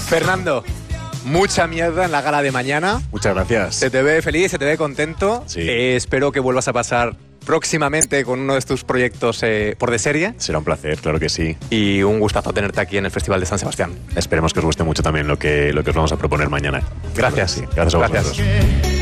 Fernando, mucha mierda en la gala de mañana. Muchas gracias. Se te ve feliz, se te ve contento. Sí. Espero que vuelvas a pasar próximamente con uno de tus proyectos por de serie. Será un placer, claro que sí. Y un gustazo tenerte aquí en el Festival de San Sebastián. Esperemos que os guste mucho también lo que os vamos a proponer mañana. Gracias. Sí, gracias a vosotros. Gracias.